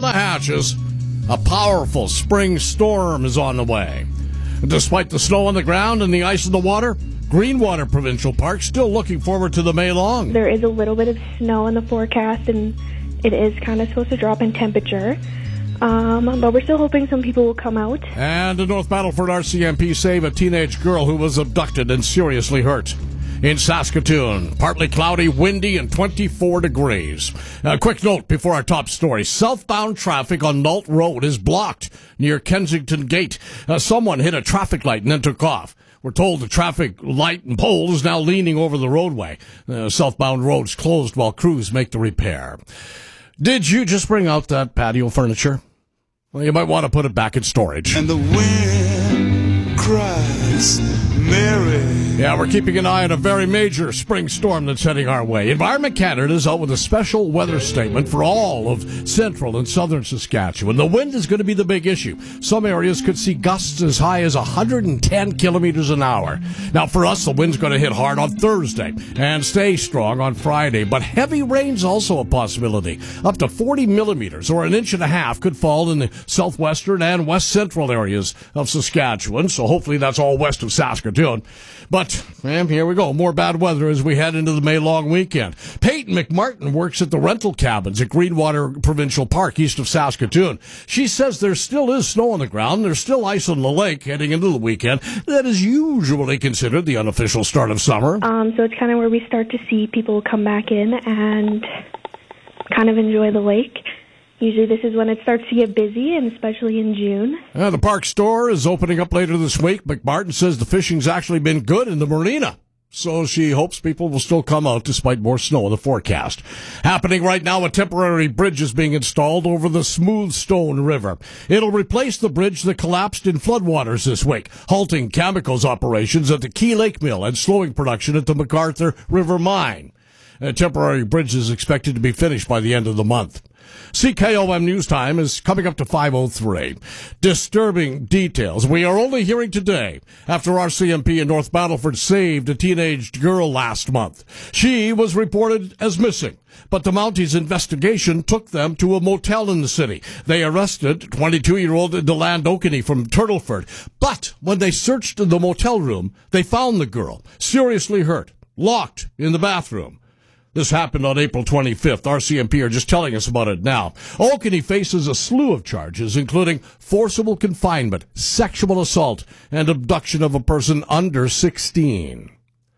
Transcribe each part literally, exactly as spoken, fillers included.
the hatches. A powerful spring storm is on the way. Despite the snow on the ground and the ice in the water, Greenwater Provincial Park still looking forward to the May Long. There is a little bit of snow in the forecast, and it is kind of supposed to drop in temperature. Um, but we're still hoping some people will come out. And the North Battleford R C M P save a teenage girl who was abducted and seriously hurt. In Saskatoon, partly cloudy, windy, and twenty-four degrees. A quick note before our top story. Southbound traffic on Nault Road is blocked near Kensington Gate. Uh, someone hit a traffic light and then took off. We're told the traffic light and pole is now leaning over the roadway. Uh, southbound road's closed while crews make the repair. Did you just bring out that patio furniture? Well, you might want to put it back in storage. And the wind cries, Mary. Yeah, we're keeping an eye on a very major spring storm that's heading our way. Environment Canada is out with a special weather statement for all of central and southern Saskatchewan. The wind is going to be the big issue. Some areas could see gusts as high as one hundred ten kilometers an hour. Now, for us, the wind's going to hit hard on Thursday and stay strong on Friday. But heavy rain's also a possibility. Up to forty millimeters or an inch and a half could fall in the southwestern and west central areas of Saskatchewan. So hopefully that's all west of Saskatoon. But, man, here we go. More bad weather as we head into the May long weekend. Peyton McMartin works at the rental cabins at Greenwater Provincial Park, east of Saskatoon. She says there still is snow on the ground. There's still ice on the lake heading into the weekend. That is usually considered the unofficial start of summer. Um, so it's kind of where we start to see people come back in and kind of enjoy the lake. Usually this is when it starts to get busy, and especially in June. Uh, the park store is opening up later this week. McMartin says the fishing's actually been good in the marina, so she hopes people will still come out despite more snow in the forecast. Happening right now, a temporary bridge is being installed over the Smooth Stone River. It'll replace the bridge that collapsed in floodwaters this week, halting Cameco's operations at the Key Lake Mill and slowing production at the MacArthur River Mine. A temporary bridge is expected to be finished by the end of the month. C K O M News Time is coming up to five oh three. Disturbing details we are only hearing today after R C M P in North Battleford saved a teenage girl last month. She was reported as missing, but the Mounties investigation took them to a motel in the city. They arrested twenty-two-year-old Deland Oakney from Turtleford. But when they searched the motel room, they found the girl seriously hurt, locked in the bathroom. This happened on April twenty-fifth. R C M P are just telling us about it now. Oakney faces a slew of charges, including forcible confinement, sexual assault, and abduction of a person under sixteen.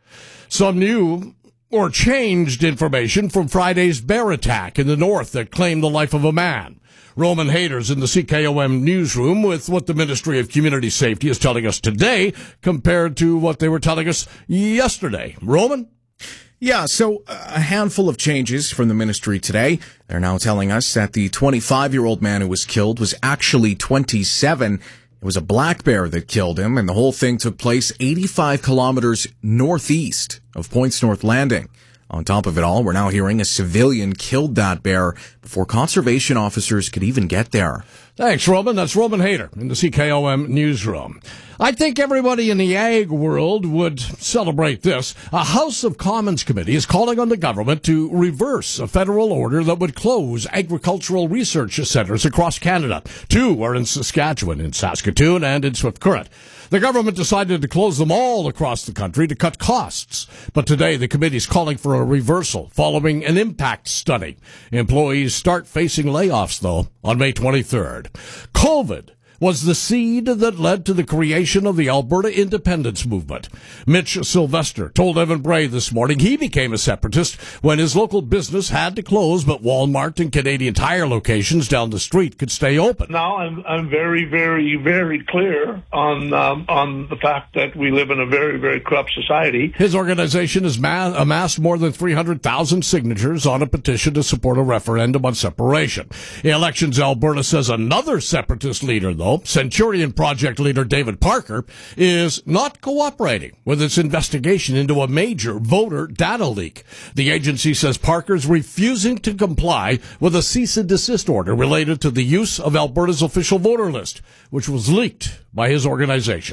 Some new or changed information from Friday's bear attack in the north that claimed the life of a man. Roman Hayter's in the C K O M newsroom with what the Ministry of Community Safety is telling us today compared to what they were telling us yesterday. Roman? Yeah, so a handful of changes from the ministry today. They're now telling us that the twenty-five-year-old man who was killed was actually twenty-seven. It was a black bear that killed him, and the whole thing took place eighty-five kilometers northeast of Points North Landing. On top of it all, we're now hearing a civilian killed that bear before conservation officers could even get there. Thanks, Roman. That's Roman Hayter in the C K O M newsroom. I think everybody in the ag world would celebrate this. A House of Commons committee is calling on the government to reverse a federal order that would close agricultural research centers across Canada. Two are in Saskatchewan, in Saskatoon, and in Swift Current. The government decided to close them all across the country to cut costs. But today, the committee is calling for a reversal following an impact study. Employees start facing layoffs, though, on May twenty-third. COVID was the seed that led to the creation of the Alberta independence movement. Mitch Sylvester told Evan Bray this morning he became a separatist when his local business had to close, but Walmart and Canadian Tire locations down the street could stay open. Now I'm I'm very, very, very clear on um, on the fact that we live in a very, very corrupt society. His organization has ma- amassed more than three hundred thousand signatures on a petition to support a referendum on separation. Elections Alberta says another separatist leader, though, Centurion Project leader David Parker, is not cooperating with its investigation into a major voter data leak. The agency says Parker's refusing to comply with a cease and desist order related to the use of Alberta's official voter list, which was leaked by his organization.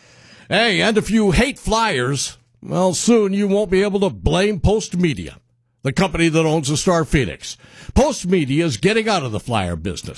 Hey, and if you hate flyers, well, soon you won't be able to blame Postmedia, the company that owns the Star Phoenix. Postmedia is getting out of the flyer business.